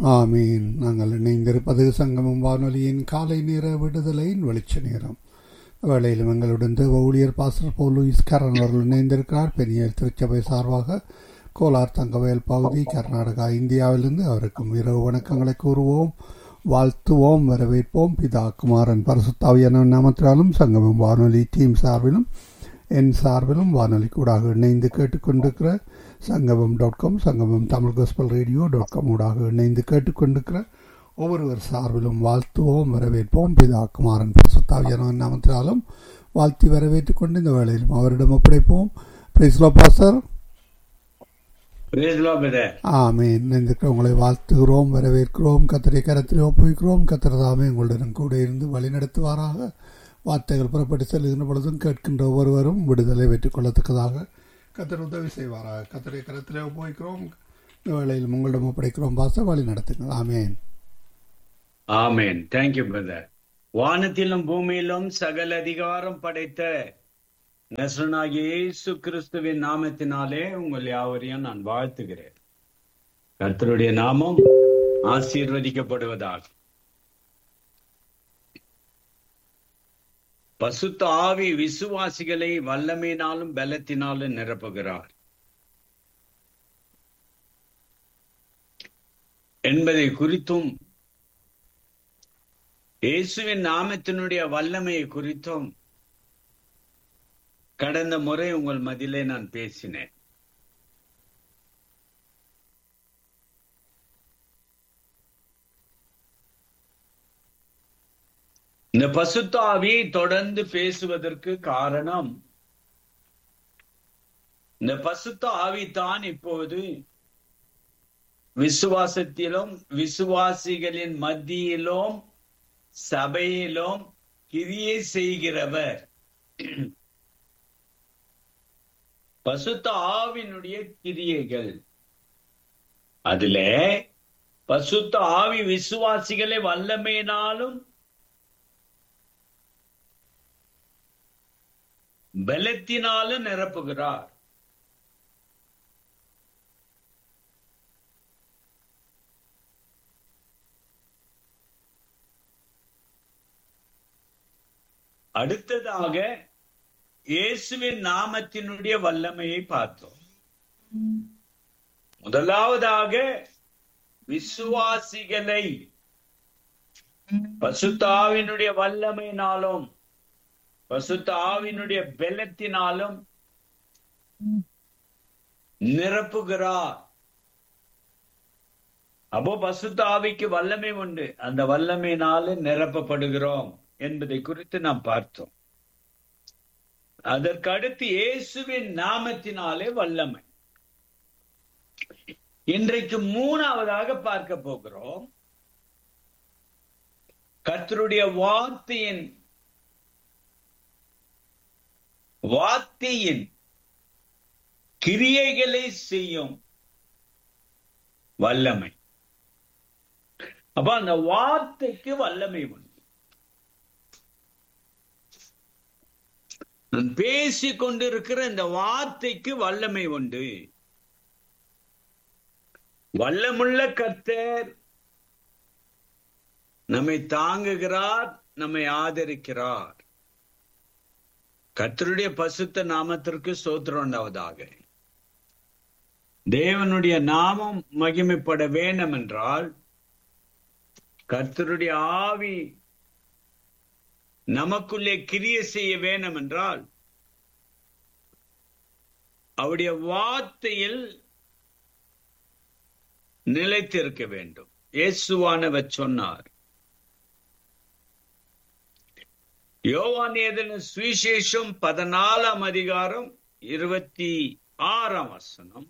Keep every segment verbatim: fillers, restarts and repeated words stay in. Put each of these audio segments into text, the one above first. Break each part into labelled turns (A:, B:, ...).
A: ஆமீன். நாங்கள் இணைந்திருப்பது சங்கமம் வானொலியின் காலை நேர விடுதலையின் வெளிச்ச நேரம். வேளையிலும் எங்களுடன் தேவ ஊழியர் பாஸ்டர் பவுல் லூயிஸ் கரன் அவர்கள் இணைந்திருக்கிறார். பெரிய திருச்சபை சார்பாக கோலார் தங்கவயல் பகுதி, கர்நாடகா, இந்தியாவிலிருந்து அவருக்கும் இரவு வணக்கங்களை கூறுவோம், வாழ்த்துவோம், வரவேற்போம். பிதா குமாரன் பரிசுத்தாவியான நாமத்தினாலும் சங்கமம் வானொலி டீம் சார்பிலும் என் சார்பிலும் வானொலி கூடாக இணைந்து கேட்டுக்கொண்டிருக்கிற சங்கமம் டாட் காம், சங்கமம் Tamil gospel radio dot com ஊடாக இணைந்து கேட்டுக்கொண்டிருக்கிற ஒவ்வொருவர் சார்பிலும் வாழ்த்துவோம், வரவேற்போம். பிதா குமாரன் பரிசுத்தாவியான நாமத்தினாலும் வாழ்த்தி வரவேற்றுக் கொண்டு இந்த வேளையிலும் அவரிடம் ஒப்படைப்போம். Praise the Lord pastor. ஆமென். உங்களை வாழ்த்துகிறோம், வரவேற்கிறோம். கர்த்தருடைய கரத்திலே ஒப்புவிக்கிறோம். கர்த்தர் தாமே உங்களுடன் கூட இருந்து வழி நடத்துவாராக. வார்த்தைகள் புறப்பட்டு செல்கின்ற பொழுதும் கேட்கின்ற ஒவ்வொருவரும் விடுதலை பெற்றுக் கொள்ளத்தக்கதாக கர்த்தர் உதவி செய்வாராக. கர்த்தருடைய கரத்திலே ஒப்புவிக்கிறோம். இந்த வேளையில் உங்களிடம் ஒப்படைக்கிறோம். பாஸ்டர், வழி நடத்துங்கள். ஆமென்.
B: ஆமென். Thank you brother. வானத்திலும் பூமியிலும் சகல அதிகாரம் படைத்த நசரேயனாகிய இயேசு கிறிஸ்துவின் நாமத்தினாலே உங்கள் யாவரையும் நான் வாழ்த்துகிறேன். கர்த்தருடைய நாமம் ஆசீர்வதிக்கப்படுவதாக. பசுத்த ஆவி விசுவாசிகளை வல்லமையினாலும் பலத்தினாலும் நிரப்புகிறார் என்பதை குறித்தும், இயேசுவின் நாமத்தினுடைய வல்லமையை குறித்தும் கடந்த முறை உங்கள் மத்தியிலே நான் பேசினேன். இந்த பசுத்த ஆவியை தொடர்ந்து பேசுவதற்கு காரணம், இந்த பசுத்த ஆவி தான் இப்போது விசுவாசத்திலும் விசுவாசிகளின் மத்தியிலும் சபையிலும் கிரியை செய்கிறவர். பசுத்த ஆவியினுடைய கிரியைகள், அதிலே பசுத்த ஆவி விசுவாசிகளை வல்லமையினாலும் பலத்தினாலும் நிரப்புகிறார். அடுத்ததாக இயேசுவின் நாமத்தினுடைய வல்லமையை பார்த்தோம். முதலாவதாக விசுவாசிகளை பசுத்த ஆவியினுடைய வல்லமையினாலும் பசுத்த ஆவியினுடைய பலத்தினாலும் நிரப்புகிறார். அப்போ பசுத்த ஆவிக்கு வல்லமை உண்டு, அந்த வல்லமையினால நிரப்பப்படுகிறோம் என்பதை குறித்து நாம் பார்த்தோம். அதற்கு அடுத்து இயேசுவின் நாமத்தினாலே வல்லமை. இன்றைக்கு மூணாவதாக பார்க்க போகிறோம். கர்த்தருடைய வார்த்தையின் வார்த்தையின் கிரியைகளை செய்யும் வல்லமை. அப்ப அந்த வார்த்தைக்கு வல்லமை உண்டு. நான் பேசிக் கொண்டிருக்கிற இந்த வார்த்தைக்கு வல்லமை உண்டு. வல்லமுள்ள கர்த்தர் நம்மை தாங்குகிறார், நம்மை ஆதரிக்கிறார். கர்த்தருடைய பசுத்த நாமத்திற்கு ஸ்தோத்திரம் உண்டாவதாக. தேவனுடைய நாமம் மகிமைப்பட வேண்டும் என்றால், கர்த்தருடைய ஆவி நமக்குள்ளே கிரியை செய்ய வேண்டும் என்றால், அவருடைய வார்த்தையில் நிலைத்திருக்க வேண்டும். இயேசுவானவர் சொன்னார், யோவான் எழுதின சுவிசேஷம் பதினாலாம் அதிகாரம் இருபத்தி ஆறாம் வசனம்,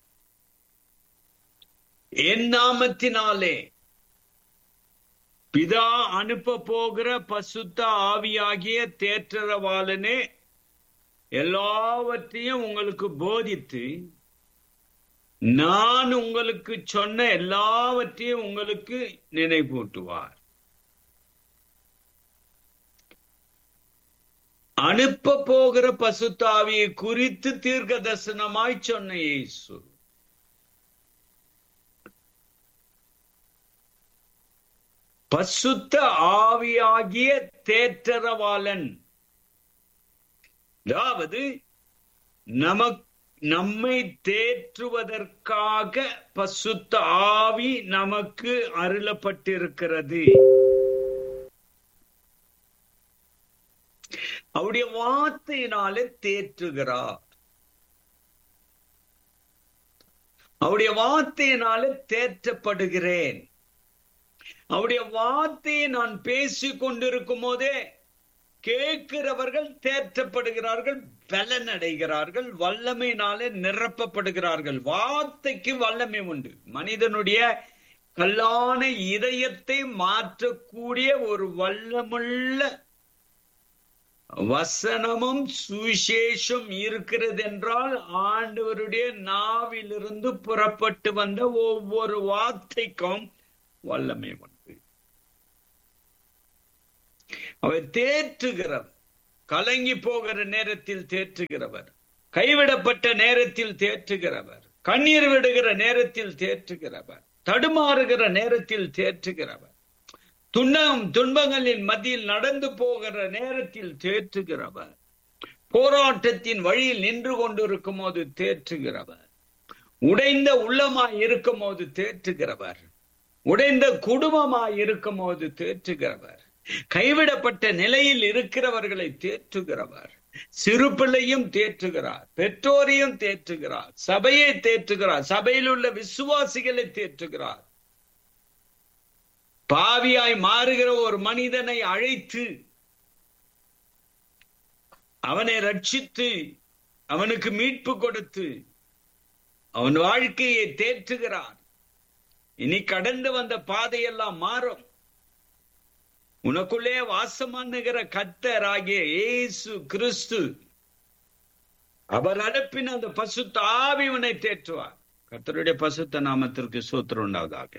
B: என் நாமத்தினாலே பிதா அனுப்ப போகிற பசுத்த ஆவியாகிய தேற்றரவாளனே எல்லாவற்றையும் உங்களுக்கு போதித்து, நான் உங்களுக்கு சொன்ன எல்லாவற்றையும் உங்களுக்கு நினைவூட்டுவார். அனுப்ப போகிற பசுத்த ஆவியை குறித்து தீர்க்க தரிசனமாய் சொன்ன இயேசு, பசுத்த ஆவியாகிய தேற்றரவாளன். அதாவது நமக்கு நம்மை தேற்றுவதற்காக பசுத்த ஆவி நமக்கு அருளப்பட்டிருக்கிறது. அவருடைய வார்த்தையினாலே தேற்றுகிறார். அவருடைய வார்த்தையினாலே தேற்றப்படுகிறேன். அவருடைய வார்த்தையை நான் பேசிக் கொண்டிருக்கும் போதே கேட்கிறவர்கள் தேற்றப்படுகிறார்கள், பலன் அடைகிறார்கள், வல்லமையினாலே நிரப்பப்படுகிறார்கள். வார்த்தைக்கு வல்லமை உண்டு. மனிதனுடைய கல்லான இதயத்தை மாற்றக்கூடிய ஒரு வல்லமுள்ள வசனமும் சுவிசேஷம் இருக்கிறது என்றால் ஆண்டவருடைய நாவிலிருந்து புறப்பட்டு வந்த ஒவ்வொரு வார்த்தைக்கும் வல்லமை உண்டு. அவர் தேற்றுகிறவர். கலங்கி போகிற நேரத்தில் தேற்றுகிறவர், கைவிடப்பட்ட நேரத்தில் தேற்றுகிறவர், கண்ணீர் விடுகிற நேரத்தில் தேற்றுகிறவர், தடுமாறுகிற நேரத்தில் தேற்றுகிறவர், துன்பம் துன்பங்களின் மத்தியில் நடந்து போகிற நேரத்தில் தேற்றுகிறவர், போராட்டத்தின் வழியில் நின்று கொண்டிருக்கும் போது தேற்றுகிறவர், உடைந்த உள்ளமாய் இருக்கும் போது தேற்றுகிறவர், உடைந்த குடும்பமாய் இருக்கும் போது தேற்றுகிறவர், கைவிடப்பட்ட நிலையில் இருக்கிறவர்களை தேற்றுகிறவர், சிறு பிள்ளையும் தேற்றுகிறார், பெற்றோரையும் தேற்றுகிறார், சபையை தேற்றுகிறார், சபையில் உள்ள விசுவாசிகளை தேற்றுகிறார். பாவியாய் மாறுகிற ஒரு மனிதனை அழைத்து அவனை ரட்சித்து அவனுக்கு மீட்பு கொடுத்து அவன் வாழ்க்கையை தேற்றுகிறார். இனி கடந்து வந்த பாதையெல்லாம் மாறும். உனக்குள்ளே வாசமானுகிற கர்த்தராகிய இயேசு கிறிஸ்து அவர் அனுப்பின அந்த பசுத்த ஆவி இவனை தேற்றுவார். கர்த்தருடைய பசுத்த நாமத்திற்கு ஸ்தோத்திரம் உண்டாவதாக.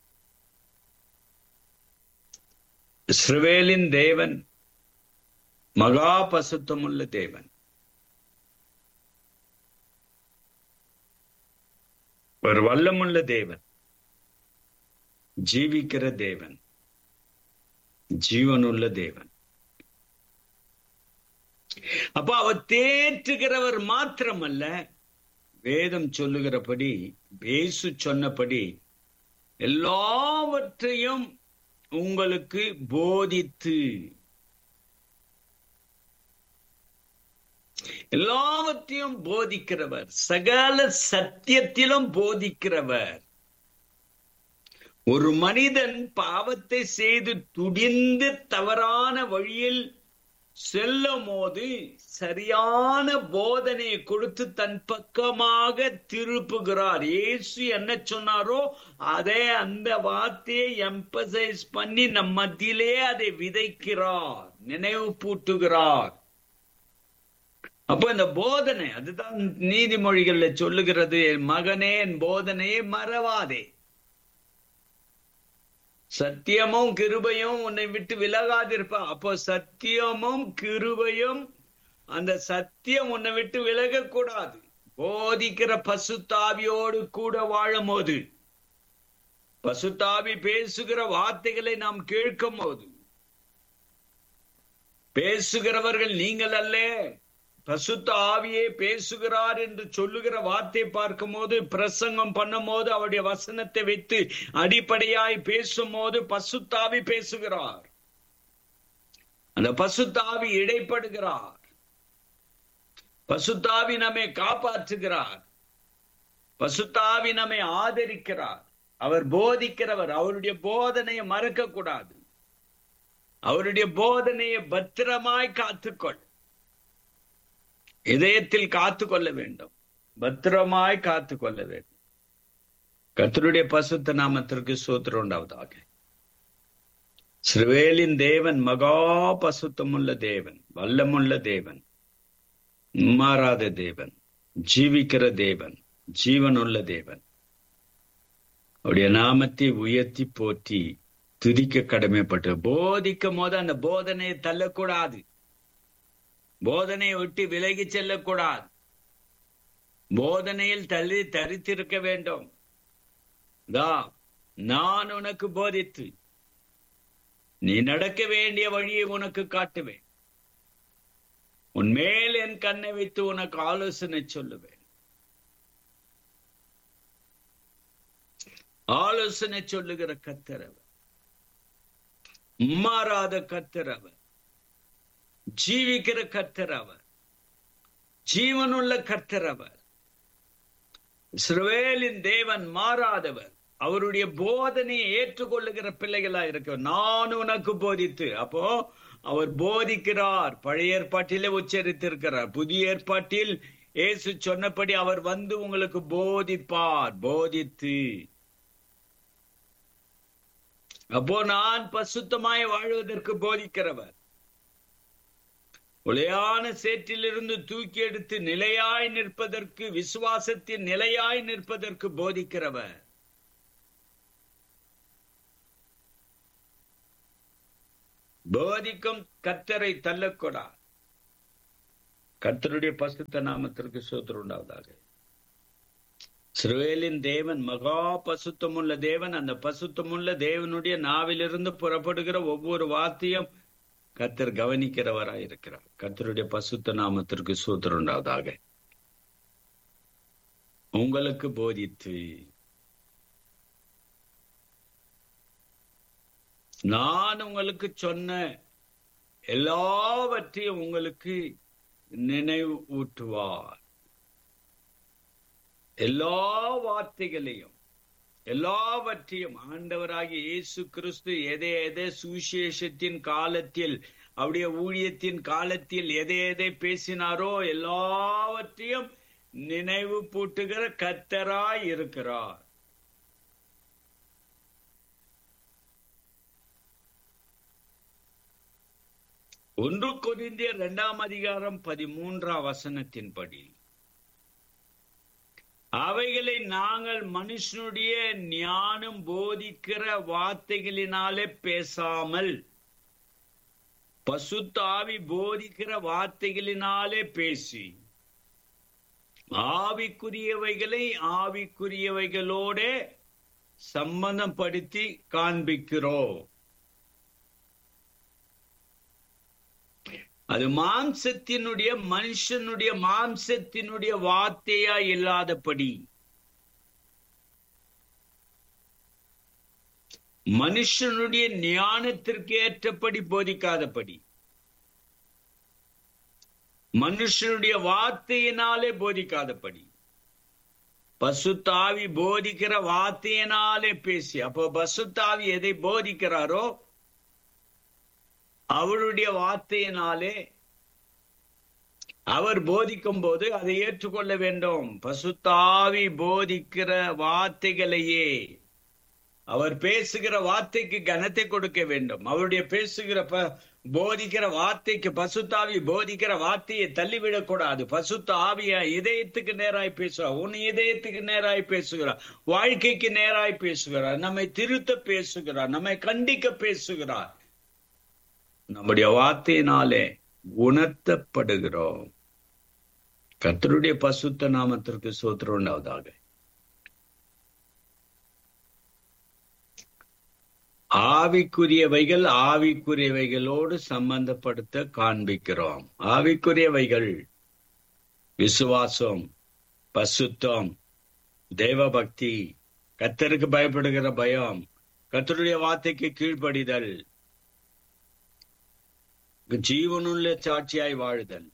B: இஸ்ரவேலின் தேவன் மகா பசுத்தமுள்ள தேவன். ஒரு வல்லமுள்ள தேவன், ஜீவிக்கிற தேவன், ஜீவனுள்ள தேவன். அப்ப அவர் தேற்றுகிறவர் மாத்திரமல்ல, வேதம் சொல்லுகிறபடி, இயேசு சொன்னபடி எல்லாவற்றையும் உங்களுக்கு போதித்து, எல்லாவற்றையும் போதிக்கிறவர், சகல சத்தியத்திலும் போதிக்கிறவர். ஒரு மனிதன் பாவத்தை செய்து துடிந்து தவறான வழியில் செல்லும் போது சரியான போதனையை கொடுத்து தன் பக்கமாக திருப்புகிறார். இயேசு என்ன சொன்னாரோ அதை, அந்த வார்த்தையை எம்பசைஸ் பண்ணி நம் மத்தியிலே அதை விதைக்கிறார், நினைவு பூட்டுகிறார். அப்போ இந்த போதனை, அதுதான் நீதிமொழிகள்ல சொல்லுகிறது, மகனே என் போதனையை மறவாதே, சத்தியமும் கிருபையும் உன்னை விட்டு விலகாதிருப்பா. அப்போ சத்தியமும் கிருபையும், அந்த சத்தியம் உன்னை விட்டு விலகக்கூடாது. போதிக்கிற பசுத்தாவியோடு கூட வாழும் போது, பசுத்தாவி பேசுகிற வார்த்தைகளை நாம் கேட்கும் போது, பேசுகிறவர்கள் நீங்கள் அல்ல, பசுத்த ஆவியே பேசுகிறார் என்று சொல்லுகிற வார்த்தை பார்க்கும் போது, பிரசங்கம் பண்ணும் போது, அவருடைய வசனத்தை வைத்து அடிப்படையாய் பேசும் போது பசுத்தாவி பேசுகிறார். அந்த பசுத்தாவி இடைப்படுகிறார். பசுத்தாவி நம்மை காப்பாற்றுகிறார். பசுத்தாவி நம்மை ஆதரிக்கிறார். அவர் போதிக்கிறவர். அவருடைய போதனையை மறக்க கூடாது. அவருடைய போதனையை பத்திரமாய் காத்துக்கொள், இதயத்தில் காத்து கொள்ள வேண்டும், பத்திரமாய் காத்து கொள்ள வேண்டும். கர்த்தருடைய பசுத்த நாமத்திற்கு ஸ்தோத்திரம் உண்டாவதாக. இஸ்ரவேலின் தேவன் மகா பசுத்தமுள்ள தேவன், வல்லமுள்ள தேவன், மாறாத தேவன், ஜீவிக்கிற தேவன், ஜீவனுள்ள தேவன். அவருடைய நாமத்தை உயர்த்தி போற்றி துதிக்க கடமைப்பட்டு போதிக்கும் போது அந்த போதனையை தள்ளக்கூடாது, போதனையை விட்டு விலகி செல்லக்கூடாது, போதனையில் தள்ளி தரித்திருக்க வேண்டும். நான் உனக்கு போதித்து நீ நடக்க வேண்டிய வழியை உனக்கு காட்டுவேன். உன் மேல் என் கண்ணை வைத்து உனக்கு ஆலோசனை சொல்லுவேன். ஆலோசனை சொல்லுகிற கர்த்தர் அவர், மாறாத கர்த்தர் அவர், ஜீவிக்கிற கர்த்தர் அவர், ஜீவனுள்ள கர்த்தர் அவர், இஸ்ரவேலின் தேவன், மாறாதவர். அவருடைய போதனையை ஏற்றுக்கொள்ளுகிற பிள்ளைகளா இருக்க நான் உனக்கு போதித்து, அப்போ அவர் போதிக்கிறார். பழைய ஏற்பாட்டிலே உச்சரித்திருக்கிறார். புதிய ஏற்பாட்டில் இயேசு சொன்னபடி அவர் வந்து உங்களுக்கு போதிப்பார், போதித்து. அப்போ நான் பசுத்தமாய் வாழ்வதற்கு போதிக்கிறவர், உளையான சேற்றிலிருந்து தூக்கி எடுத்து நிலையாய் நிற்பதற்கு, விசுவாசத்தின் நிலையாய் நிற்பதற்கு போதிக்கிறவர். போதிக்கும் கர்த்தரை தள்ளக்கூடா. கர்த்தருடைய பரிசுத்த நாமத்திற்கு ஸ்தோத்திரம் உண்டாவதாக. இஸ்ரவேலின் தேவன் மகா பசுத்தமுள்ள தேவன். அந்த பசுத்தமுள்ள தேவனுடைய நாவிலிருந்து புறப்படுகிற ஒவ்வொரு வார்த்தையும் கர்த்தர் கவனிக்கிறவராய் இருக்கிறார். கர்த்தருடைய பசுத்த நாமத்திற்கு ஸ்தோத்திரம் உண்டாவதாக. உங்களுக்கு போதித்து நான் உங்களுக்கு சொன்ன எல்லாவற்றையும் உங்களுக்கு நினைவு ஊட்டுவார். எல்லா வார்த்தைகளையும் எல்லாவற்றையும் ஆண்டவராகிய இயேசு கிறிஸ்து எதை எதை சுவிசேஷத்தின் காலத்தில், அவருடைய ஊழியத்தின் காலத்தில் எதை எதை பேசினாரோ எல்லாவற்றையும் நினைவு பூட்டுகிற கர்த்தராய் இருக்கிறார். ஒன்று கொரிந்தியர் இரண்டாம் அதிகாரம் பதிமூன்றாம் வசனத்தின்படி, அவைகளை நாங்கள் மனுஷனுடைய ஞானம் போதிக்கிற வார்த்தைகளினாலே பேசாமல் பசுத்த ஆவி போதிக்கிற வார்த்தைகளினாலே பேசி ஆவிக்குரியவைகளை ஆவிக்குரியவைகளோட சம்பந்தப்படுத்தி காண்பிக்கிறோம். அது மாம்சத்தினுடைய மனுஷனுடைய மாம்சத்தினுடைய வார்த்தையா இல்லாதபடி, மனுஷனுடைய ஞானத்திற்கு ஏற்றபடி போதிக்காதபடி, மனுஷனுடைய வார்த்தையினாலே போதிக்காதபடி, பசுத்த ஆவி போதிக்கிற வார்த்தையினாலே பேசி. அப்போ பசுத்த ஆவி எதை போதிக்கிறாரோ அவருடைய வார்த்தையினாலே அவர் போதிக்கும் போது அதை ஏற்றுக்கொள்ள வேண்டும். பசுத்த ஆவி போதிக்கிற வார்த்தைகளையே, அவர் பேசுகிற வார்த்தைக்கு கனத்தை கொடுக்க வேண்டும். அவருடைய பேசுகிற போதிக்கிற வார்த்தைக்கு, பசுத்த ஆவி போதிக்கிற வார்த்தையை தள்ளிவிடக் கூடாது. பசுத்த ஆவியா இதயத்துக்கு நேராய் பேசுகிறார், உன் இதயத்துக்கு நேராய் பேசுகிறார், வாழ்க்கைக்கு நேராய் பேசுகிறார், நம்மை திருத்த பேசுகிறார், நம்மை கண்டிக்க பேசுகிறார். நம்முடைய வார்த்தையினாலே உணர்த்தப்படுகிறோம். கர்த்தருடைய பசுத்த நாமத்திற்கு ஸ்தோத்திரம் உண்டாவதாக. ஆவிக்குரியவைகள் ஆவிக்குரியவைகளோடு சம்பந்தப்படுத்த காண்பிக்கிறோம். ஆவிக்குரியவைகள் விசுவாசம், பசுத்தம், தேவ பக்தி, கர்த்தருக்கு பயப்படுகிற பயம், கர்த்தருடைய வார்த்தைக்கு கீழ்ப்படிதல், ஜீவனுள்ள சாட்சியாய் வாழுதல்.